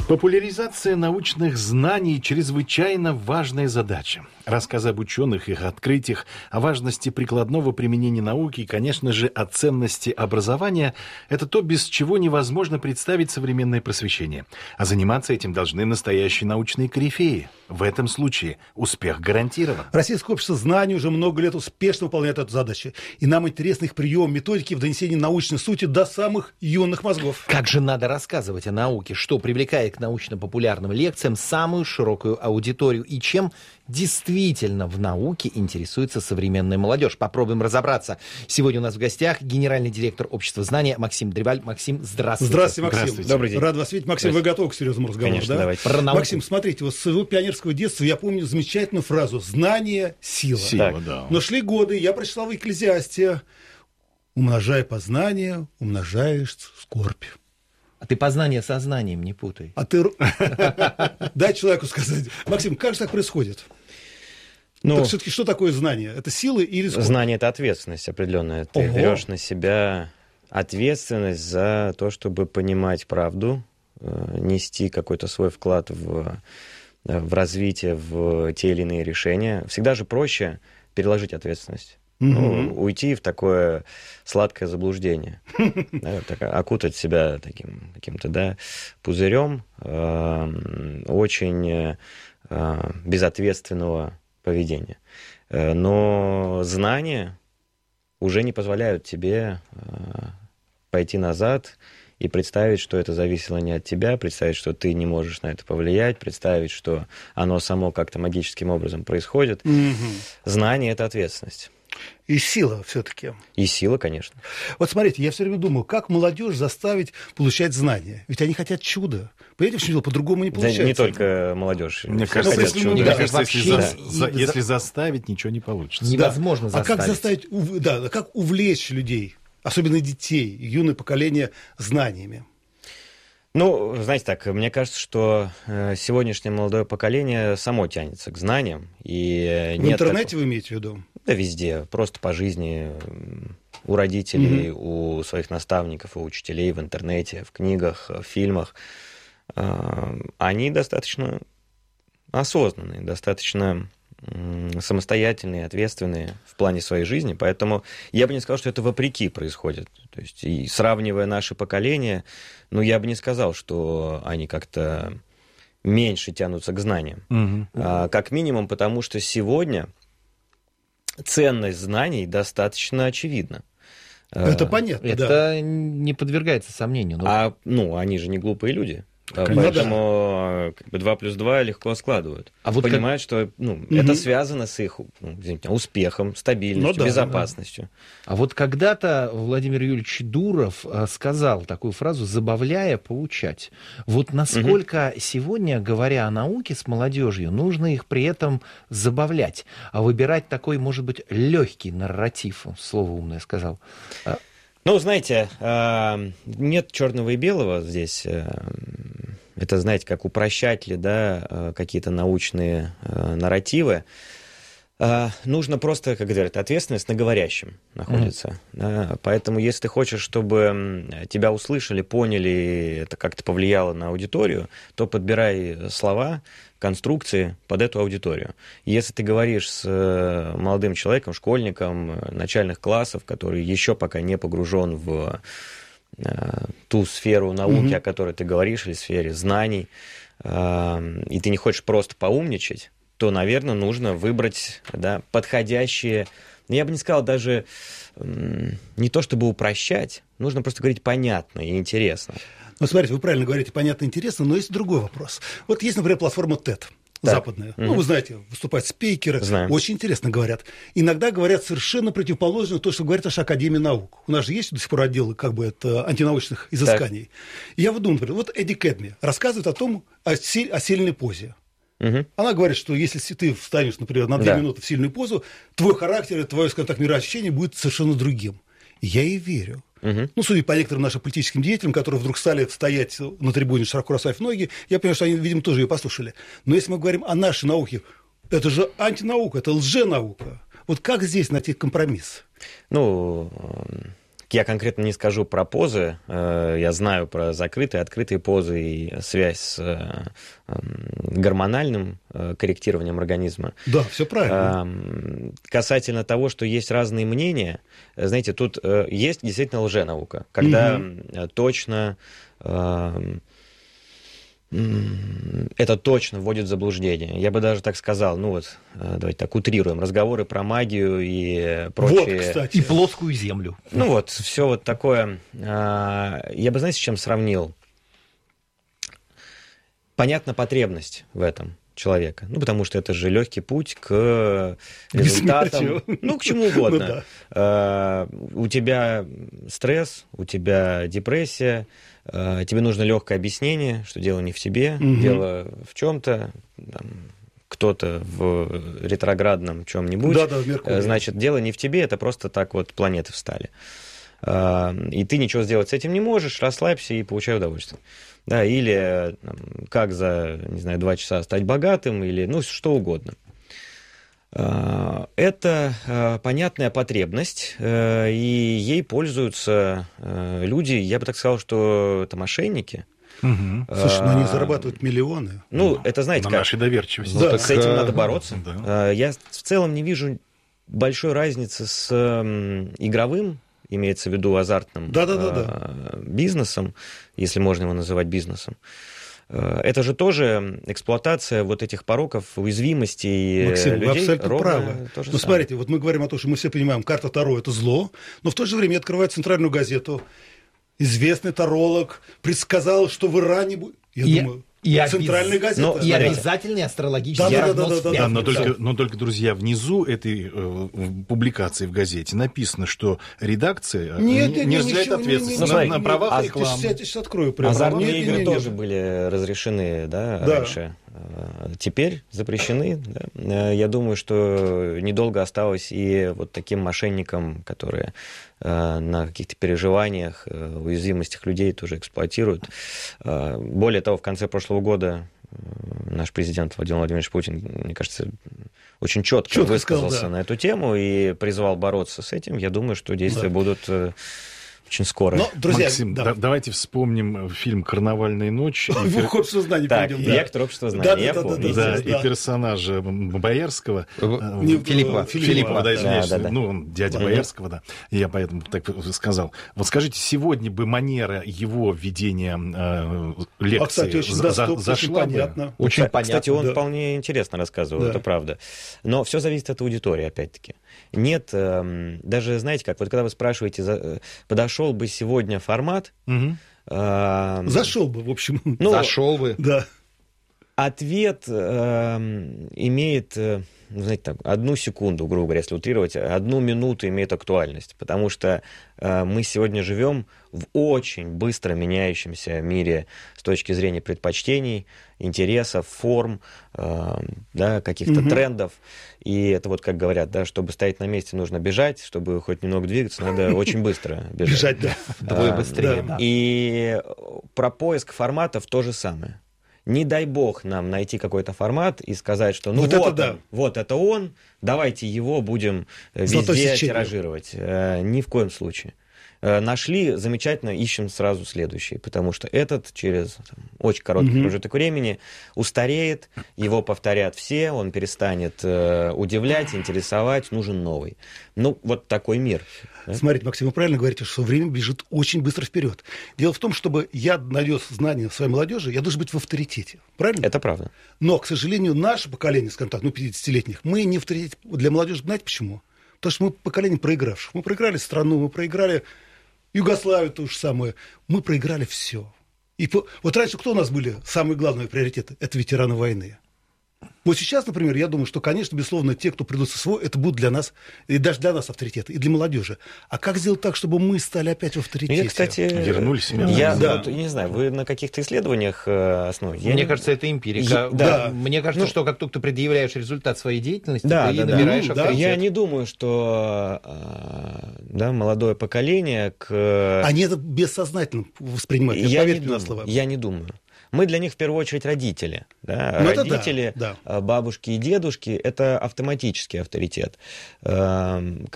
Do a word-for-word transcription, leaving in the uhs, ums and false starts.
Популяризация научных знаний – чрезвычайно важная задача. Рассказы об ученых, их открытиях, о важности прикладного применения науки и, конечно же, о ценности образования – это то, без чего невозможно представить современное просвещение. А заниматься этим должны настоящие научные корифеи. В этом случае успех гарантирован. Российское общество знаний уже много лет успешно выполняет эту задачу. И нам интересны их приемы, методики в донесении научной сути до самых юных мозгов. Как же надо рассказывать о науке, что привлекает к научно-популярным лекциям самую широкую аудиторию и чем действительно в науке интересуется современная молодежь. Попробуем разобраться. Сегодня у нас в гостях генеральный директор Общества знания Максим Древаль. Максим, здравствуйте. Здравствуйте, Максим. Здравствуйте. Добрый день. Рад вас видеть. Максим, вы готовы к серьезному разговору? Конечно, да? давайте. Про науку. Максим, смотрите, вот с своего пионерского детства я помню замечательную фразу «знание – сила». Сила, да. Но шли годы, я прочитал в Экклезиасте «умножая познание, умножаешь скорбь». А ты познание со знанием не путай. А ты... Дай человеку сказать. Максим, как же так происходит? Ну, так все-таки что такое знание? Это сила или скорбь? Знание — это ответственность определенная. Ты Ого. берешь на себя ответственность за то, чтобы понимать правду, нести какой-то свой вклад в, в развитие, в те или иные решения. Всегда же проще переложить ответственность. Угу. Ну, уйти в такое сладкое заблуждение, да, так, окутать себя таким каким-то, да, пузырем э, очень э, безответственного поведения. Э, но знания уже не позволяют тебе э, пойти назад и представить, что это зависело не от тебя, представить, что ты не можешь на это повлиять, представить, что оно само как-то магическим образом происходит. Угу. Знание — это ответственность. И сила все-таки. И сила, конечно. Вот смотрите, я все время думаю, как молодежь заставить получать знания? Ведь они хотят чуда. Понимаете, в чем дело? По-другому не получается. Да, не только молодежь. Мне Все кажется, хотят если чуда. мы- мне да, кажется, если, вообще за- за- и- если заставить, ничего не получится. Невозможно Да. А как заставить. заставить, ув- да, как увлечь людей, особенно детей, юное поколение, знаниями? Ну, знаете так, мне кажется, что э, сегодняшнее молодое поколение само тянется к знаниям. И э, В нет интернете такого- вы имеете в виду? Да везде, просто по жизни, м, у родителей, у своих наставников и учителей, в интернете, в книгах, в фильмах. Э, Они достаточно осознанные, достаточно м, самостоятельные, ответственные в плане своей жизни, поэтому я бы не сказал, что это вопреки происходит. То есть, и сравнивая наши поколения, ну, я бы не сказал, что они как-то меньше тянутся к знаниям. Мгм. А, как минимум, потому что сегодня ценность знаний достаточно очевидна. Это А, понятно, Это да. не подвергается сомнению. Но А, ну, они же не глупые люди. А, Конечно. Поэтому как бы, два плюс два легко складывают. А вот Понимают, что ну, Мгм. это связано с их ну, извините, успехом, стабильностью, Ну да, безопасностью. А вот когда-то Владимир Юрьевич Дуров э, сказал такую фразу «забавляя, поучать». Вот насколько сегодня, говоря о науке с молодежью, нужно их при этом забавлять, а выбирать такой, может быть, легкий нарратив, слово умное сказал. А, Ну, знаете, э, нет черного и белого здесь. э, Это, знаете, как упрощать ли, да, э, какие-то научные э, нарративы. Э, Нужно просто, как говорят, ответственность на говорящем находится. Да. Поэтому, если ты хочешь, чтобы м, тебя услышали, поняли, и это как-то повлияло на аудиторию, то подбирай слова, конструкции под эту аудиторию. Если ты говоришь с э, молодым человеком, школьником э, начальных классов, который еще пока не погружен в э, ту сферу науки, Мгм. о которой ты говоришь, или сфере знаний, э, и ты не хочешь просто поумничать, то, наверное, нужно выбрать, да, подходящие, ну, я бы не сказал даже м, не то чтобы упрощать, нужно просто говорить понятно и интересно. Ну, смотрите, вы правильно говорите, понятно, интересно, но есть другой вопрос. Вот есть, например, платформа тед, Так. западная. Ну, Мгм. вы знаете, выступают спикеры, Знаем. очень интересно говорят. Иногда говорят совершенно противоположно то, что говорит наша Академия наук. У нас же есть до сих пор отделы как бы это антинаучных изысканий. И я вот думаю, например, вот Эдди Кэдми рассказывает о том, о, си- о сильной позе. Мгм. Она говорит, что если ты встанешь, например, на две Да. минуты в сильную позу, твой характер, твое, скажем так, мироощущение будет совершенно другим. И я ей верю. Мгм. Ну, судя по некоторым нашим политическим деятелям, которые вдруг стали стоять на трибуне, широко расставив ноги, я понимаю, что они, видимо, тоже ее послушали. Но если мы говорим о нашей науке, это же антинаука, это лженаука. Вот как здесь найти компромисс? Ну, Я конкретно не скажу про позы, я знаю про закрытые, открытые позы и связь с гормональным корректированием организма. Да, все правильно. Касательно того, что есть разные мнения, знаете, тут есть действительно лженаука, когда угу. точно... это точно вводит в заблуждение. Я бы даже так сказал, ну вот, давайте так утрируем, разговоры про магию и прочее. Вот, кстати. И плоскую землю. Ну вот, все вот такое. Я бы, знаете, с чем сравнил? Понятна потребность в этом человека. Ну, потому что это же легкий путь к результатам. Ну, к чему угодно. Ну, да. У тебя стресс, у тебя депрессия, тебе нужно легкое объяснение, что дело не в тебе, угу. дело в чем-то, кто-то в ретроградном чем-нибудь. Да, да, в Меркурии. Значит, дело не в тебе, это просто так вот планеты встали. И ты ничего сделать с этим не можешь, расслабься и получай удовольствие. Да, или там, как за, не знаю, два часа стать богатым, или ну, что угодно. Это понятная потребность, и ей пользуются люди, я бы так сказал, что это мошенники. Угу. Слушай, ну они зарабатывают миллионы. Ну, это знаете на как. нашей доверчивости. Ну, да. С этим надо бороться. Да. Я в целом не вижу большой разницы с игровым, имеется в виду азартным да, да, да, да. бизнесом, если можно его называть бизнесом. Это же тоже эксплуатация вот этих пороков, уязвимостей Максим, людей. Вы абсолютно правы. Ну, смотрите, вот мы говорим о том, что мы все понимаем, карта Таро – это зло, но в то же время я открываю центральную газету. Известный таролог предсказал, что в Иране будет... Я и, думаю, и центральная обез... газета. Но, и обязательный астрологический да, прогноз. Да, да, да, да, да, но, только, но только, друзья, внизу этой э, публикации в газете написано, что редакция нет, не, нет, не нет, разделяет ничего, ответственность нет, на, нет, на правах а, рекламы. Я сейчас открою. Прямо. Азартные нет, игры нет, нет, тоже нет. были разрешены, да, да. раньше. Теперь запрещены. Да? Я думаю, что недолго осталось и вот таким мошенникам, которые на каких-то переживаниях, уязвимостях людей тоже эксплуатируют. Более того, в конце прошлого года наш президент Владимир Владимирович Путин, мне кажется, очень четко, четко высказался сказал, да. на эту тему и призвал бороться с этим. Я думаю, что действия да. будут очень скоро. Но, друзья, Максим, да. да, давайте вспомним фильм «Карнавальная ночь». В общество знаний так, пойдем. Вектор общества знаний, я помню. Да, и персонажа Боярского. Филиппа. Филиппа, да, извиняюсь. Ну, он дядя Боярского, да. Я поэтому так сказал. Вот скажите, сегодня бы манера его ведения лекции зашла бы? Очень понятно. Кстати, он вполне интересно рассказывал, это правда. Но все зависит от аудитории, опять-таки. Нет, даже, знаете как, вот когда вы спрашиваете, подошел бы сегодня формат... Угу. Э, Зашел бы, в общем. Ну, Зашел бы. Да. Ответ э, имеет, э, знаете, так, одну секунду, грубо говоря, если утрировать, одну минуту имеет актуальность, потому что э, мы сегодня живем в очень быстро меняющемся мире с точки зрения предпочтений, интересов, форм, э, да, каких-то угу. трендов. И это вот, как говорят, да, чтобы стоять на месте, нужно бежать, чтобы хоть немного двигаться, надо очень быстро бежать. Бежать, да. Вдвое быстрее. Да. И про поиск форматов то же самое. Не дай бог нам найти какой-то формат и сказать, что ну вот, вот, это, он, да. вот это он, давайте его будем везде тиражировать. Ни в коем случае. Нашли, замечательно, ищем сразу следующий, потому что этот через там, очень короткий mm-hmm. промежуток времени устареет, его повторят все, он перестанет э, удивлять, интересовать, нужен новый. Ну, вот такой мир. Да? Смотрите, Максим, вы правильно говорите, что время бежит очень быстро вперед. Дело в том, чтобы я донес знания своей молодежи, я должен быть в авторитете. Правильно? Это правда. Но, к сожалению, наше поколение, скажем так, ну, пятидесятилетних, мы не авторитет для молодежи. Знаете почему? Потому что мы поколение проигравших. Мы проиграли страну, мы проиграли Югославию то же самое. Мы проиграли все. И по... Вот раньше кто у нас были самые главные приоритеты? Это ветераны войны. Вот сейчас, например, я думаю, что, конечно, безусловно, те, кто придут со своего, это будут для нас, и даже для нас авторитеты, и для молодежи. А как сделать так, чтобы мы стали опять в авторитете? Я, кстати, вернулись. Я да. вот, не знаю, вы на каких-то исследованиях основываетесь? Мне не... кажется, это эмпирика. Я, да. Да. Мне кажется, ну, что как только ты предъявляешь результат своей деятельности, да, ты да, набираешь да. авторитет. Я не думаю, что да, молодое поколение к... Они это бессознательно воспринимают. Я, я, не думаю, я не думаю. Мы для них в первую очередь родители. Да? Ну, родители, да, да. бабушки и дедушки – это автоматический авторитет.